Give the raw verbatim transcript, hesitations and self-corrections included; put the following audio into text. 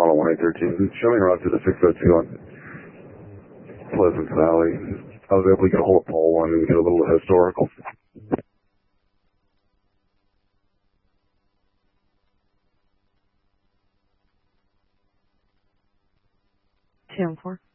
model one eight thirteen. Show me around to the six oh two on Pleasant Valley. I was able to get a hold of pole one and get a little historical. Two and four.